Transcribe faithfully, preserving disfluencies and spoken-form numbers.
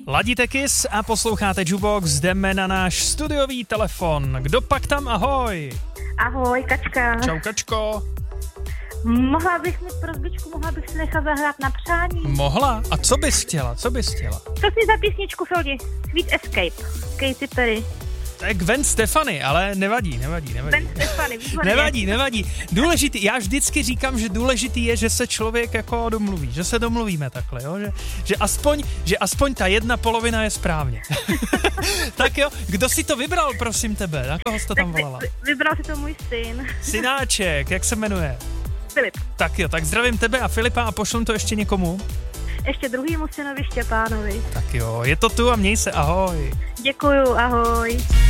Ladíte Kiss a posloucháte Jukebox, jdeme na náš studiový telefon. Kdo pak tam, ahoj? Ahoj, Kačka. Čau, Kačko. Mohla bych mít prosbičku, mohla bych si nechat zahrát na přání. Mohla? A co bys chtěla, co bys chtěla? Co si za písničku, Fildi? Sweet Escape, Katy Perry. Tak Gwen Stefani, ale nevadí, nevadí, nevadí. Gwen Stefani, výborně. Nevadí, nevadí. Důležitý, já vždycky říkám, že důležitý je, že se člověk jako domluví, že se domluvíme takhle, jo? Že, že, aspoň, že aspoň ta jedna polovina je správně. Tak jo, kdo si to vybral, prosím tebe? Na koho jsi to tam volala? Vy, vybral si to můj syn. Synáček, jak se jmenuje? Filip. Tak jo, tak zdravím tebe a Filipa a pošlem to ještě někomu. Ještě druhýmu synovi Štěpánovi. Tak jo, je to tu a měj se, ahoj. Děkuju, ahoj.